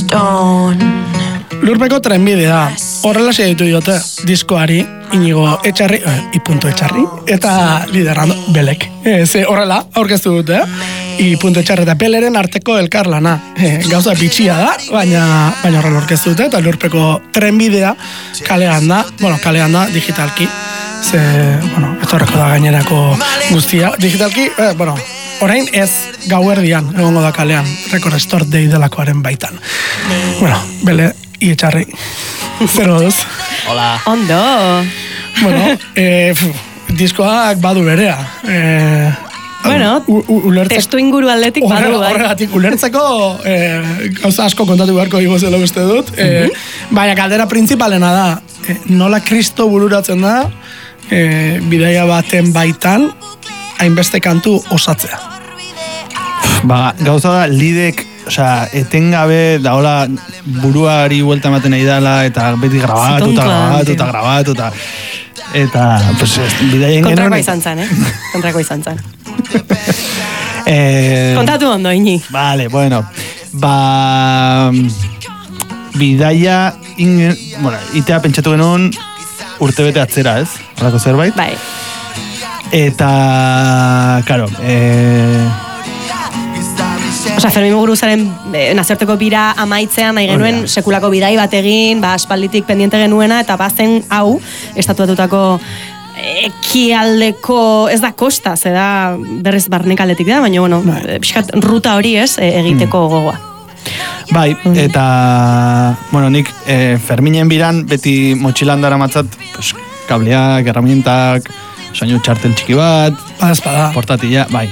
Lurpeko trenbidea, horrela ditu diote diskoari, Inigo Etxarri, I.Etxarri, eta liderran Belek. Ze horrela, aurkeztu dute, I.Etxarri eta Beleren arteko elkarlana. Gauza bitxia da, baina horrela aurkeztu dute, eta Lurpeko trenbidea kalean da digitalki. Ze, ez horreko da gainerako guztia. Digitalki, orain ez gauerdian egongo da kalean, Record Store Day delakoaren baitan. Bele, Etxarri. Zer moduz? Hola. Ondo. Diskoak badu berea. Testu inguru atletik badu. Horregatik, ulertzeko gauza asko kontatu beharko igozela uste dut. Baina kaldera printzipalena da, nola Kristo bururatzen da, bidaia baten baitan, hainbeste kantu osatzea. Gauza da, lidek, etengabe, da hola, buruari buelta ematen nahi dela, eta beti grabatu, eta, bidaien genuen... Kontrako izan zan, Kontatu ondo, Ini. Vale, bidaia, itea pentsatu genuen urtebete atzera, ez? Horako zerbait? Bai. Eta, karo, Fermin Muguruzaren nazioarteko bira amaitzean nahi genuen sekulako bidai bat egin, aspalditik pendiente genuena, eta bazen hau, estatuatutako ekialdeko, ez da kosta, ze da berriz barnekaldetik da, baina, pixkat ruta hori ez, egiteko gogoa. Bai, eta, nik Ferminen biran beti motxilan dara matzat, kableak, herramientak, soinu txartel txiki bat, portatila, bai,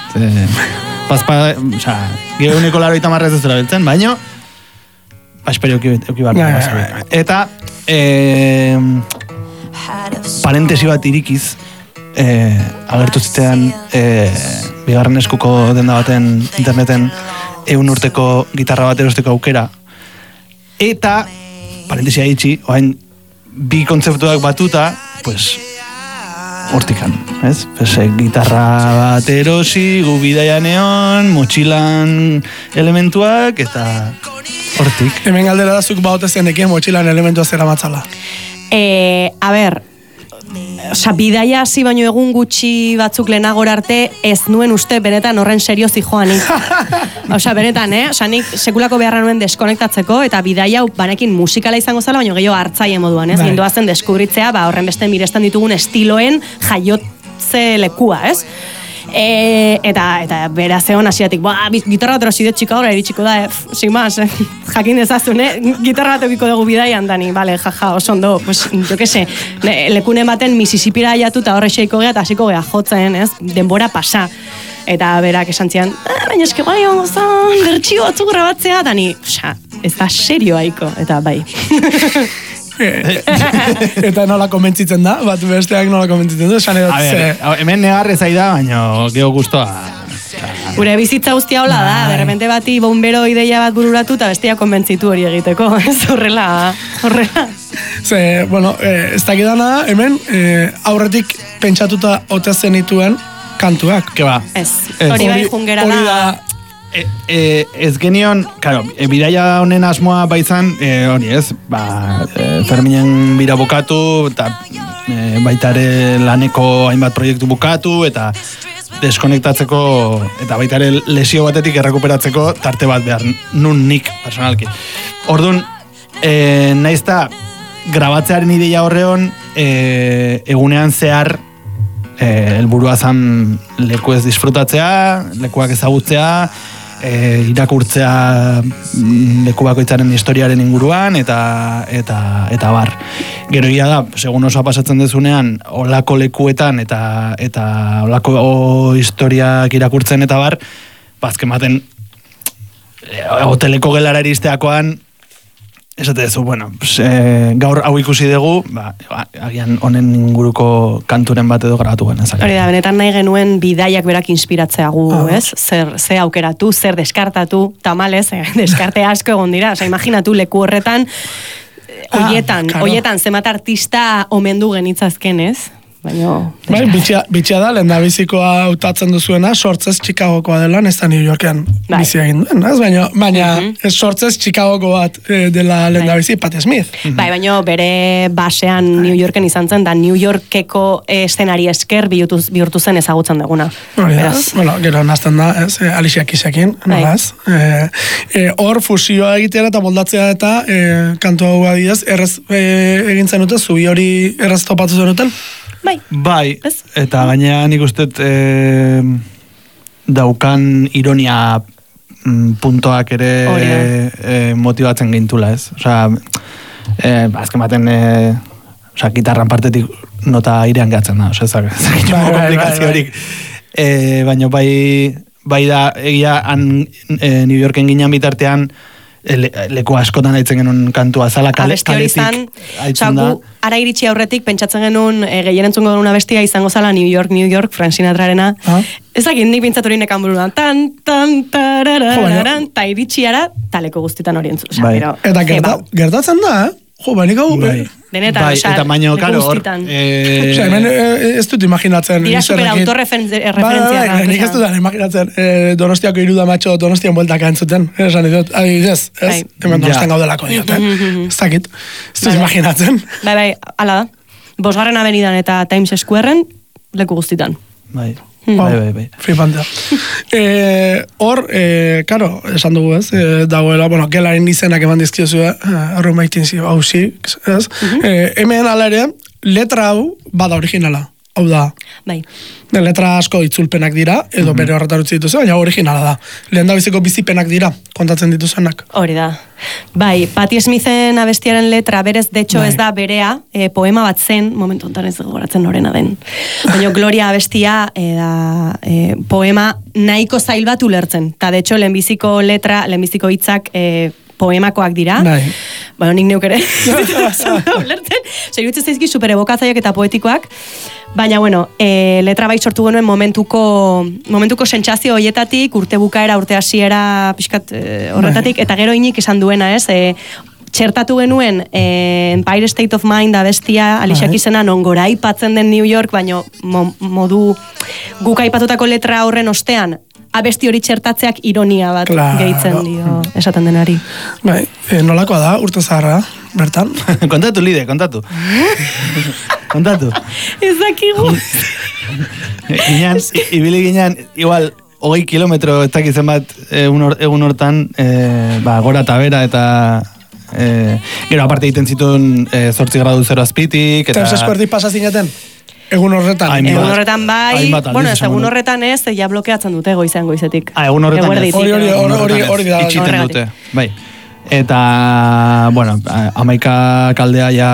geuneko laro eta marrez ez dira beltzen, baina espero euki barra. Eta parentesi bat irikiz agertu zitean bigarren eskuko denda baten interneten 100 urteko gitarra bat erosteko aukera. Eta parentesia itxi, oain bi kontzeptuak batuta, hortikan, ez? Gitarra bat erosi, gu bidaia neon, motxilan elementuak, eta hortik. Hemen galdera da zuk baute zenekien motxilan elementua zera matzala. Bidaia hasi baino egun gutxi batzuk lehenagora arte, ez nuen uste benetan horren serio zijoanik. Benetan, nik sekulako beharra nuen deskonektatzeko, eta bidaia banekin musikala izango zela, baino gehiago hartzaile moduan, ez? Gindoazen deskubritzea, horren beste mirestan ditugun estiloen jaiotze lekua, ez? Eta beraz egon asiatik, gitarra bat eroside txika horra iritsiko da, sin más, jakin dezazun, gitarra bat eukiko dugu bidaian, dani, bale, jaja, oso ondo, jo que se, lekune baten Mississippira aiatu eta horre xeiko gea eta hasiko gea jotzen, ez, denbora pasa. Eta berak esan zian, baina eske bai hongo zan, bertxio batzuk grabatzea, dani, ez da serio haiko, eta bai. Eta nola komentzitzen da? Bat besteak nola komentzitzen du? Hemen negarrez aida, baina geho guztua. Gure bizitza guztia hola da, berrepente bati bombero ideia bat bururatu eta bestia konbentzitu hori egiteko. Ez horrela. Ze, ez dakidana hemen aurretik pentsatuta ote zenituen kantuak. Keba? Ez, hori bai jungera da. Ez genion, bidaia honen asmoa baizan, hori ez, Ferminen bira bukatu, eta baitare laneko hainbat proiektu bukatu, eta deskonektatzeko, eta baitare lesio batetik errekuperatzeko tarte bat behar, nun nik, personalki. Orduan, naizta, grabatzearen ideia horreon, egunean zehar, helburua zan leku ez disfrutatzea, lekuak ezagutzea, irakurtzea leku bakoitzaren historiaren inguruan, eta bar. Gero ia da, segun oso pasatzen dezunean, olako lekuetan eta olako historiak irakurtzen eta bar, bazken baten hoteleko gelara iristeakoan, esate dezu, gaur hau ikusi dugu, agian honen inguruko kanturen bat edo grabatu genezak. Hori da, benetan nahi genuen bidaiak berak inspiratzea gu, ez? Zer aukeratu, zer deskartatu, tamalez, deskarte asko egon dira. Imaginatu leku horretan, hoietan, zemat artista omendu genitzazken, ez? Bai, bitxia da, lehen da bizikoa hautatzen duzuena, sortzez Chicagokoa dela, ez da New Yorken bizi egin duen, ez? Baina sortzez Chicagoko bat dela lehen da bizi, Patti Smith. Bai, baina bere basean New Yorken izan zen, da New Yorkeko eszenari esker bihurtu zen ezagutzen duguna. Bueno, gero nazten da, ez? Alicia Keysekin, nolaz? Hor fusioa egitera eta moldatzea eta kantu hau adidez, errez egin zenuten, zubi hori errez topatu zenuten? Bai, eta gainea nik usteet daukan ironia puntoak ere motibatzen gintula, ez? Osea, azken baten gitarran partetik nota airean gatzen da, osea, ez komplikaziorik. Baina bai da, egia New Yorken ginen bitartean, leku askotan haitzen genuen kantua zala kaletik haitzen da. Ara iritsi aurretik pentsatzen genuen gehien entzungo genuen abestia izango zala New York, Frank Sinatrarena. Ezagin nik bintzatu hori nekan buruan. Ta iritsi ara taleko guztietan hori entzun. Eta gertatzen da, nik hau... Denetan, eta baino, karo, hor... Hemen ez dut imaginatzen... Dira super autorreferentzia. Nik ez dut imaginatzen Donostiako iruda matxo Donostian bueltaka entzuten. Esan ditut, adibidez, ez? Hemen Donostian gaudelako diot, ez dakit. Ez dut imaginatzen. Bai, ala da. 5. Avenidan eta Times Squaren leku guztitan. Bai. Flipantea. Hor, karo, esan dugu ez, dagoela, gelaren izenak eman dizkiozu, arrumaitin zi, hausi, ez? Hemen ala ere, letra hau bada originala, hau da. Bai. Letra asko itzulpenak dira, edo bere horretar utzi dituzu, baina originala da. Lehen da biziko bizipenak dira, kontatzen dituzenak. Hori da. Bai, Patti Smithen abestiaren letra, berez, de hecho ez da berea, poema bat zen, momentu ontan ez gogoratzen norena den. Baina Gloria abestia, poema nahiko zail bat ulertzen. Ta de hecho, lehenbiziko letra, lehenbiziko hitzak, poemakoak dira. Bueno, nik neuk ere. Ulertzen. Zerutze zaizki super evokatzaiak eta poetikoak. Baina, bueno, letra bai sortu genuen momentuko sentsazio hoietatik, urte bukaera, urte hasiera pixkat horretatik, eta gero inik esan duena, ez? Txertatu genuen Empire State of Mind abestia, Alicia Keysena non gora aipatzen den New York, baina modu guk aipatutako letra horren ostean, abesti hori txertatzeak ironia bat gehitzen dio esaten denari. Bai, nolakoa da, urte zaharra, bertan? Kontatu, Lide, kontatu. Kontatu. Ez dakigu. Ibili ginean, igual, 20 kilometro ez dakizen bat egun hortan, gora eta bera eta... gero aparte egiten zituen 8 gradu 0 azpitik. Eta eskuerdik pasa zineten? Egun horretan. Egun horretan bai, bueno, ez egun horretan ez, ja blokeatzen dute goizean goizetik. Egun horretan ez. Hori da. Itxiten dute, bai. Eta, bueno, 11 kaldea ja,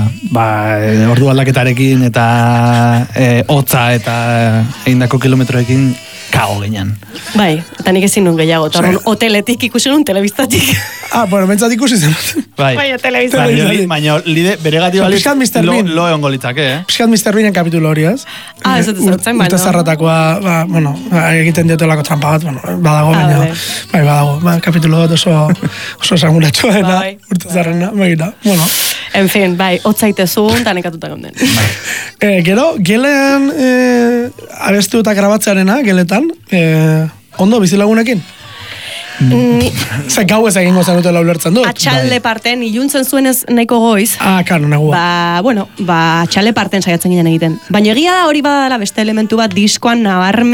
ordu aldaketarekin eta hotza eta egindako kilometroekin kago ginen. Bai, eta nik ezin nun gehiago, eta horren hoteletik ikusi nun telebistatik. Bueno, bentsat ikusi zen. Bai, telebistatik. Baina, Lide, bere gati baliz, lo egon golitzak, Piskat Mr. Beanen kapitulo hori, ez? Ez dut zautzen, baina. Urte zarratakoa, egiten diotelako trampa bat, badago, baina, bai, badago, kapitulo bat oso esanguratxoena, urte zarrena, begira, bueno. En fin, bai, hotzaitezun, eta nekatuta gonden. Gero, gelen abestu eta grabatzearena, geletan, ondo, bizilagunekin? Zer gau ez egingo zenutela ulertzen dut? Atxalde parten, iluntzen zuenez nahiko goiz. Karo, negua. Atxalde parten saiatzen ginen egiten. Baina egia da hori badala beste elementu bat diskoan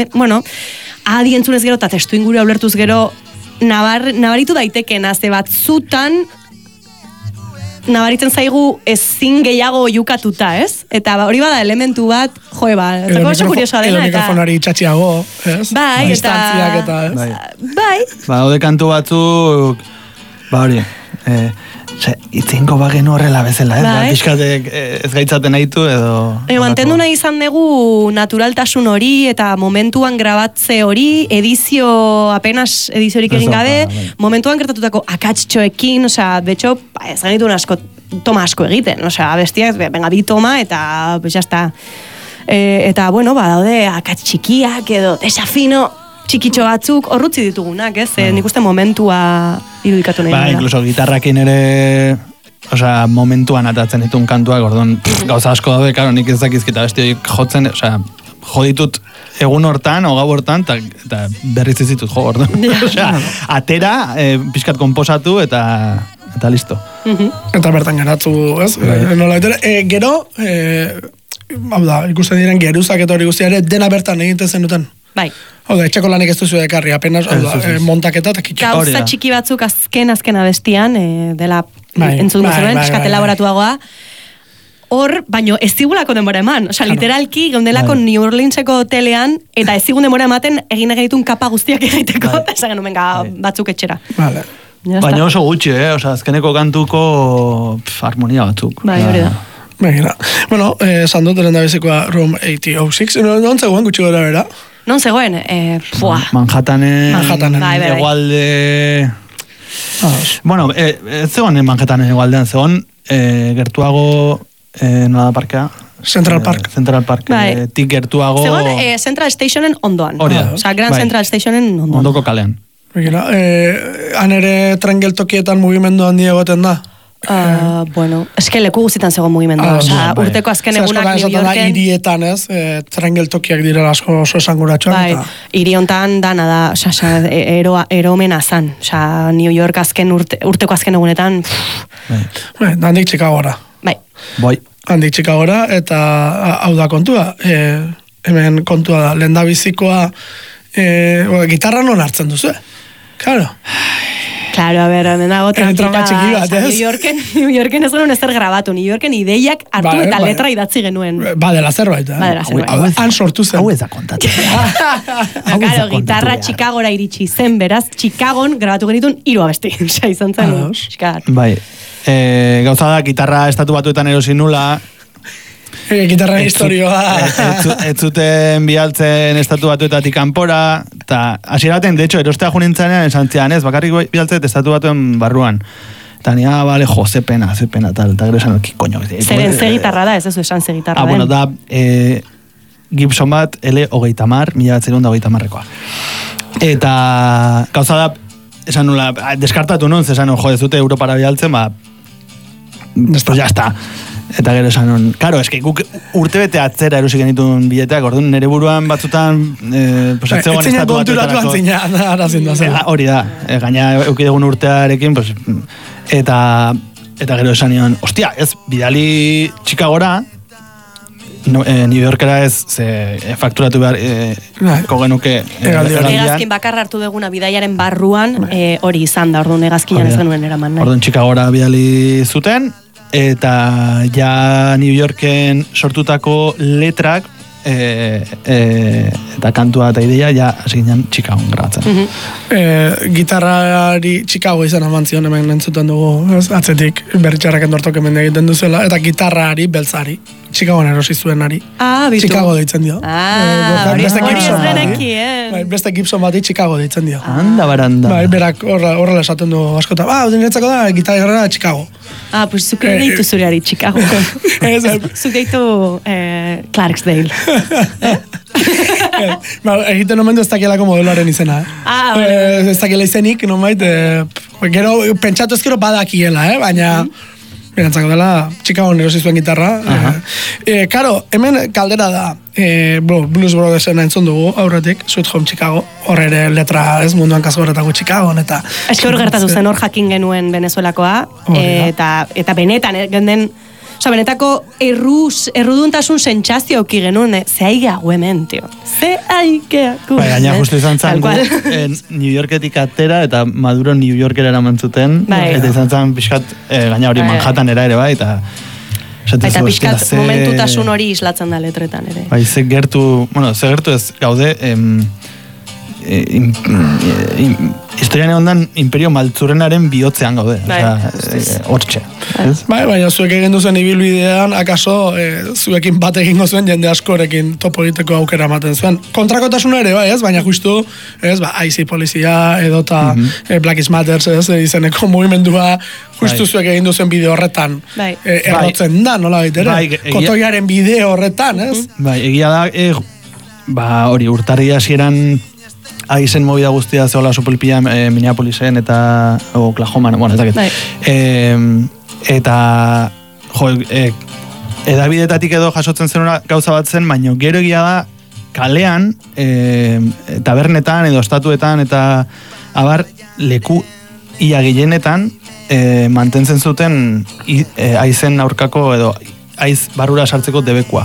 adientzunez gero, eta testu ingurua ulertuz gero, nabaritu daitekena, ze bat zutan, nabaritzen zaigu ezin gehiago oiukatuta, ez? Eta hori bada elementu bat, zako oso kuriosoa dena, eta... mikrofonari txatxiago, ez? Bai, distantziak eta, ez? Bai. Hode kantu batzuk, hori, itzinko bagenu horrela bezala, ez? Pixkatek ez gaitzaten nahitu, edo... Mantendu nahi izan dugu naturaltasun hori, eta momentuan grabatze hori, apenas ediziorik egin gabe, momentuan gertatutako akatsitxoekin, betxo, ez ganituen asko, toma asko egiten, bestiak, venga, bi toma, eta, pues, jazta. Eta, bueno, daude, akats txikiak, edo, desafino, txikitxo batzuk, horrutzi ditugunak, ez? Nik uste momentua irudikatu nahi. Incluso gitarrakin ere osea, momentuan atatzen ditun kantuak, orduan, gauza asko daude, karo, nik ez dakizkita beste jotzen, osea, joditut egun hortan, o gau hortan, eta berriz ez ditut jo, orduan. Osea, atera, pixkat konposatu, eta listo. Eta bertan geratu, ez? Nola, gero, hau da, ikusten diren geruzak eta hori guztiare, dena bertan egiten zen duten. Bai. Hau da, etxeko lanik ez duzu ekarri, apenas, montaketa eta kitxo. Gauza txiki batzuk azken abestian, dela entzun duzuen, pixkat elaboratuagoa, hor, baino ez zigulako denbora eman. Osea, literalki, geundelako New Orleanseko hotelean, eta ez zigun denbora ematen, egin egitun kapa guztiak egiteko, eta esan genuen batzuk etxera. Vale. Baina oso gutxi, Osea, azkeneko kantuko harmonia batzuk. Bai, hori da. Begira. Bueno, esan dut, lehen da bizikoa Room 8006, non zegoen gutxi gora bera? Non zegoen, Manhattanen, egualde... Bueno, ez zegoen Manhattanen egualdean, zegoen gertuago, nola da parkea? Central Park. Central Park, tik gertuago... Zegoen Central Stationen ondoan. Hori da. Osa, Grand Central Stationen ondoan. Ondoko kalean. Begira, han ere tren geltokietan mugimendu handia egoten da? Bueno, eske leku guztietan zegoen mugimendua. Osea, urteko azken egunak New Yorken... Hirietan, ez? Tren geltokiak direla asko oso esanguratxoak. Bai, hiri hontan dana da, osea, eromena zan. Osea, New York azken urteko azken egunetan... Bai, handik Chicagora. Bai. Handik Chicagora, eta hau da kontua. Hemen kontua da, lehen da bizikoa gitarra non hartzen duzu, Claro. Claro, a ver, hemen dago trankita. New Yorken ez genuen ezer grabatu. New Yorken ideiak hartu eta letra idatzi genuen. Badela zerbait, Han sortu zen. Hau ez da kontatu. Claro, gitarra Chicagora iritsi zen, beraz, Chicagon grabatu genitun 3 abesti. Osea, izan zen. Bai. Gauza da, gitarra estatu batuetan erosi nula, gitarra historioa. Ez zuten bialtzen estatu batuetatik kanpora, eta hasieraten, de hecho, erostea junintzanean esan zian, ez, bakarrik bialtzet estatu batuen barruan. Eta nia, bale, ze pena, tal, eta gero esan, ki koño. Zeren ze gitarra da, ez ez esan ze gitarra da. Bueno, da, Gibson bat, L80, 1980-ekoa. Eta, gauza da, esan nula, deskartatu non, esan, ez dute Europara bialtzen, pues ya está. Eta gero esan, karo, eske guk urtebete atzera erosi genituen bileteak, orduan nire buruan batzutan etzegoen estatu batuetarako. Hori da, gaina eukidegun urtearekin, eta gero esan nion, ostia, ez, bidali Chicagora, New Yorkera ez, fakturatu behar kogenuke egazkin bakarra hartu duguna bidaiaren barruan, hori izan da, orduan egazkinan ez genuen eraman. Orduan Chicagora bidali zuten, eta ja New Yorken sortutako letrak eta kantua eta ideia ja hasi ginen Chicagon grabatzen. Gitarrari Chicago izan amantzion hemen entzuten dugu, atzetik berritxarrak endortok hemen egiten duzela, eta gitarrari beltzari Chicagoan erosi zuenari. Chicago deitzen dio. Hori ez deneki, Beste Gibson bati Chicago deitzen dio. Anda baranda. Berak horrela esaten du askota. Dinetzako da, gitarra Chicago. Pues zuk deitu zureari Chicago. Zuk deitu Clarksdale. Egiten omen du ez dakielako modeloaren izena. Ez dakiela izenik, nomait, gero, pentsatu ezkero badakiela, baina... Berantzako dela, Chicagoan erosi zuen gitarra. Karo, hemen kaldera da, Blues Brothersen entzun dugu, aurretik, Sweet Home Chicago, hor ere letra ez munduan kasu horretako Chicagoan, eta... Ez hor gertatu zen, hor jakin genuen Venezuelakoa, eta benetan, oza, benetako erruduntasun sentsazio auki genuen, ze haigeago hemen, tio. Ze haigeago. Gaina justu izan zango, New Yorketik atera, eta Maduro New Yorkera eramantzuten, eta izan zan pixkat, gaina hori Manhattan ere bai, eta... Eta pixkat momentutasun hori islatzen da letretan ere. Bai, ze gertu ez gaude, historian egondan Imperio Maltzurrenaren bihotzean gaude. Hortxe. Baina zuek egin duzen ibilbidean, akaso zuekin bat egingo zuen jende askorekin topo egiteko aukera ematen zuen. Kontrakotasuna ere, ez? Baina justu, IC polizia edota Black is Matters, izeneko mugimendua justu zuek egin duzen bideo horretan errotzen da, nola baitere? Kotoiaren bideo horretan, ez? Bai, egia da, hori urtarri hasieran aizen movida guztia zeola sopelpia Minneapolisen eta Oklahoman, bueno, ez dakit. Eta, jo, edabidetatik edo jasotzen zenuna gauza bat zen, baina gero egia da, kalean, tabernetan edo estatuetan eta abar leku ia gehienetan mantentzen zuten aizen aurkako edo aiz barrura sartzeko debekua.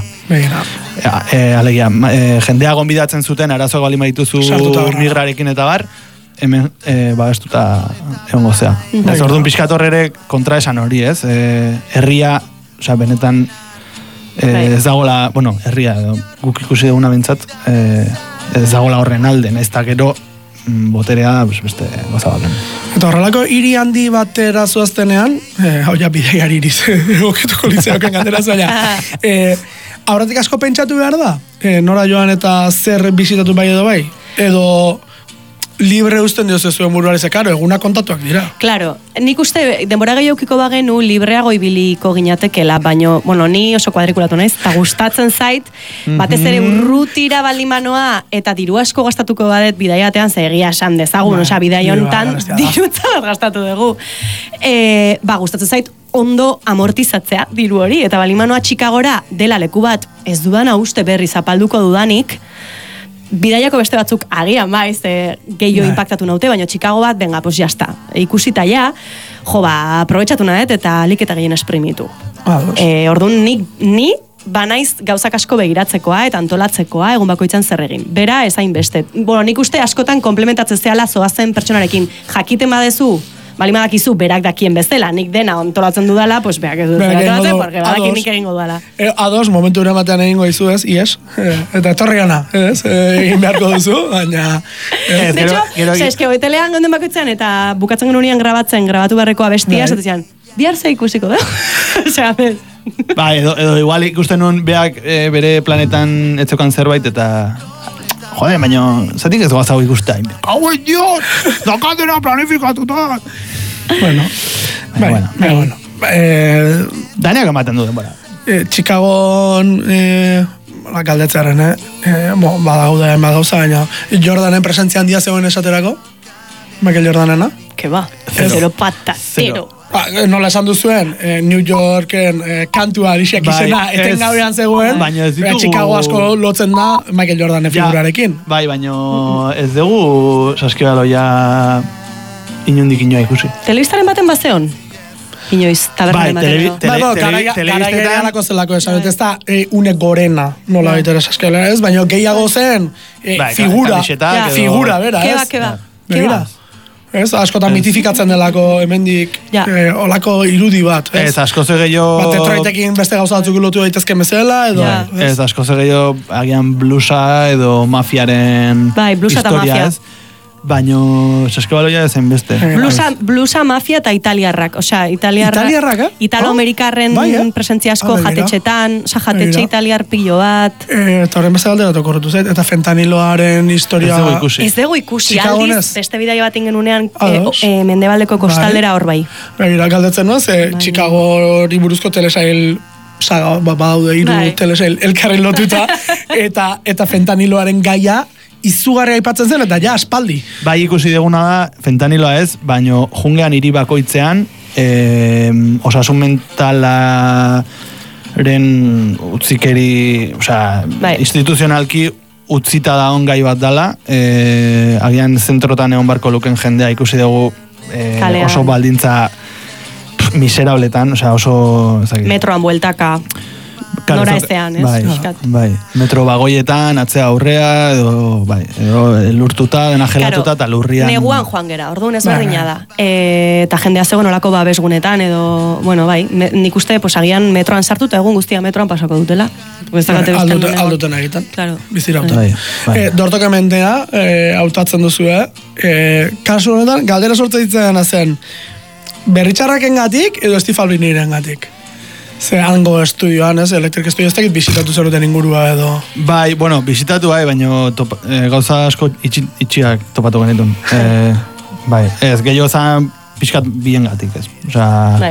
Alegia, jendea gonbidatzen zuten arazoak bali maituzu migrarekin eta bar, hemen babestuta egon gozea. Ez orduan pixkator ere kontra esan hori, ez? Herria, osea, benetan ez dagoela, bueno, herria, guk ikusi duguna bintzat, ez dagoela horren alden, ez da gero boterea beste goza baten. Eta horrelako hiri handi batera zuaztenean, hau ja bideiari iriz, egoketuko litzeoken galdera zaila. Aurretik asko pentsatu behar da? Nora joan eta zer bizitatu bai edo bai? Edo libre usten dioz ez zuen buruari zekaro, eguna kontatuak dira. Claro, nik uste denbora gehiaukiko bagenu libreago ibiliko ginatekela, baino, bueno, ni oso kuadrikulatu naiz, eta gustatzen zait, batez ere urrutira baldimanoa eta diru asko gastatuko badet bidaiatean, egia esan dezagun, osea, bidai hontan dirutza bat gastatu dugu. Gustatzen zait, ondo amortizatzea diru hori, eta baldimanoa Chicagora dela leku bat ez dudana uste berri zapalduko dudanik, bidaiako beste batzuk agian maiz, gehiago impactatu naute, baina Chicago bat, venga, pues jazta. Ikusita ja, aprobetxatu nahet eta alik eta gehien esprimitu. Orduan, ni banaiz gauzak asko begiratzekoa eta antolatzekoa egun bakoitzan zer egin. Bera, ezain beste. Bueno, nik uste askotan komplementatzen zehala zoazen pertsonarekin. Jakiten badezu, balimadakizu berak dakien bezala, nik dena ontolatzen dudala, pues berak ez dut antolatzen, porque badakin nik egingo dudala. Ados, momentu ere batean egingo izu ez, ies, eta etorri gana, ez, egin beharko duzu, baina... De hecho, eske hoitelean gonden bakoitzean, eta bukatzen genuen grabatu beharreko abestia, esatezian, bihar ze ikusiko, da? Osea, bez. Ba, edo igual ikusten nuen beak bere planetan etzokan zerbait, eta... Jode, baina, zatik ez gazau ikustea. Hau Dios, dakatena planifikatuta. Bueno. Daneak ematen du denbora. Chicagon galdetzearen, badaude gauza, baina Jordanen presentzia handia zegoen esaterako? Michael Jordanena? Que ba, zero pata, zero. Nola esan duzuen, New Yorken kantua Alicia izena eten gauean zegoen, Chicago asko lotzen da Michael Jordan figurarekin. Bai, baina ez dugu saskibaloia inundik inoa ikusi. Telebistaren baten bazeon? Inoiz, tabernen baten. Gara alako zelako esan, ez da une gorena nola baitera saskibaloia ez, baina gehiago zen figura, bera, ez? Keba. Ez, askotan mitifikatzen delako hemendik olako irudi bat. Ez, asko ze gehiago... Detroitekin beste gauza batzuk lotu daitezke bezala, edo... Ez, asko ze gehiago agian blusa edo mafiaren blusa eta mafia. Baino, saskibaloia ezen beste. Blusa, mafia eta italiarrak. Osea, italiarrak, Italo-amerikarren presentzia asko jatetxetan, jatetxe italiar pilo bat. Eta horren beste aldera korretu zait, eta fentaniloaren historia... Ez dugu ikusi, aldiz, beste bidaia bat ingenunean mendebaldeko kostaldera hor bai. Begira, galdetzen noz, Chicago hori buruzko telesail saga, badaude hiru telesail elkarren lotuta, eta fentaniloaren gaia izugarria aipatzen zen, eta ja, aspaldi. Bai, ikusi deguna da, fentaniloa ez, baino jungean hiri bakoitzean, osasun mentalaren utzikeri, instituzionalki utzita da on gai bat dala, agian zentrotan egon barko luken jendea ikusi dugu oso baldintza miserabletan, oso... Metroan bueltaka... Nora ezean, ez? Bai, metro bagoietan, atzea aurrea, edo lurtuta, dena gelatuta, eta lurrian... Neguan joan gera, orduan ez berdina da. Eta jendea zegoen olako babesgunetan, edo, bueno, bai, nik uste, agian metroan sartuta, egun guztia metroan pasako dutela. Alduten egiten, bizira auto. Dortoke mentea, hautatzen duzu, kasu honetan, galdera sortze ditzen zen, berritxarraken gatik, edo estifalbiniren gatik? Ze hango estudioan, ez, elektrik estudio ez dakit bizitatu zeruten ingurua edo... Bai, bueno, bizitatu baina gauza asko itxiak topatu genitun. Bai, ez, gehiago zan pixkat bien gatik, ez. Osa,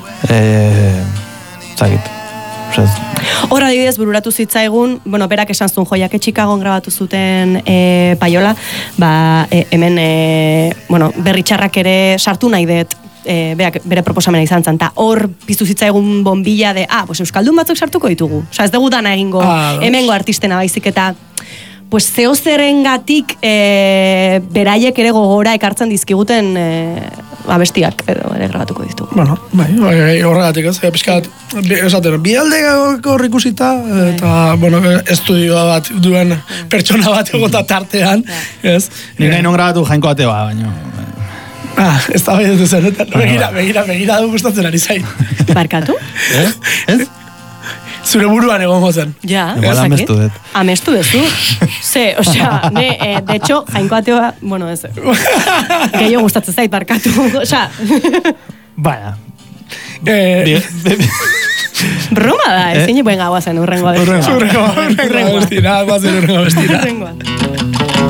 zagit. Horra adibidez bururatu zitzaigun, bueno, berak esan zuen joiak Chicagon grabatu zuten paiola, hemen, berritxarrak ere sartu nahi dut beak bere proposamena izan zen, eta hor piztu zitzaigun bombilla de, pues euskaldun batzuk sartuko ditugu. Osa, ez dugu dana egingo hemengo artistena baizik, eta pues zeozerengatik beraiek ere gogora ekartzen dizkiguten abestiak edo ere grabatuko ditugu. Bueno, horregatik ez, pixkat, esaten, bi aldeko ikusita, eta, bueno, estudioa bat duen pertsona bat egota tartean, ez? Nik nahi non grabatu Jainko Ateba, baina... Ez da bai dut zen, begira du gustatzen ari zain. Barkatu? Ez? Zure buruan egongo zen. Ja, igual amestu dut. Amestu dezu. Osea, de hecho, Jainko Ateba, bueno, ez. Gehiago gustatzen zait, barkatu. Osea. Baina. Broma da, ezin buen gaua zen, urrengoa bestia. Urrengoa bestia. Urrengoa.